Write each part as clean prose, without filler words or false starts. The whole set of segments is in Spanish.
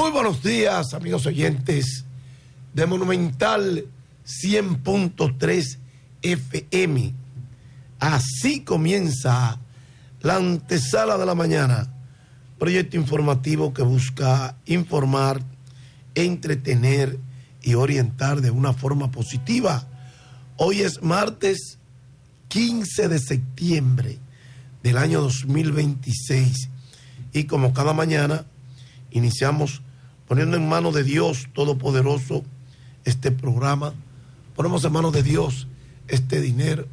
Muy buenos días, amigos oyentes de Monumental 100.3 FM. Así comienza la antesala de la mañana, proyecto informativo que busca informar, entretener y orientar de una forma positiva. Hoy es martes 15 de septiembre del año 2026 y como cada mañana iniciamos poniendo en manos de Dios Todopoderoso este programa. Ponemos en manos de Dios este dinero,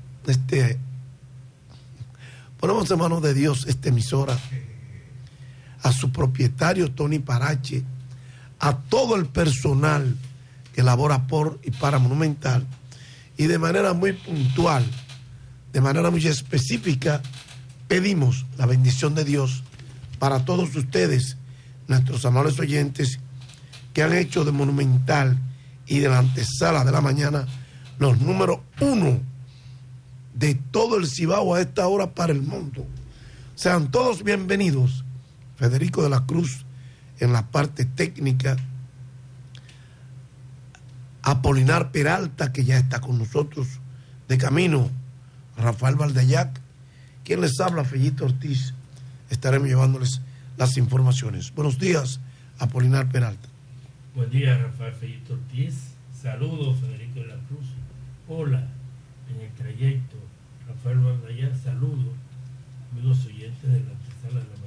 ponemos en manos de Dios esta emisora, a su propietario Tony Parache, a todo el personal que labora por y para Monumental, y de manera muy puntual, de manera muy específica, pedimos la bendición de Dios para todos ustedes, nuestros amables oyentes, que han hecho de Monumental y de la antesala de la mañana los números 1 de todo el Cibao a esta hora para el mundo. Sean todos bienvenidos. Federico de la Cruz en la parte técnica, Apolinar Peralta, que ya está con nosotros de camino, Rafael Valdeyac, quien les habla, Fellito Ortiz. Estaremos llevándoles las informaciones. Buenos días, Apolinar Peralta. Buen día, Rafael Fellito Ortiz. Saludos, Federico de la Cruz. Hola, en el trayecto, Rafael Valdeyac. Saludos, amigos oyentes de la antesala de la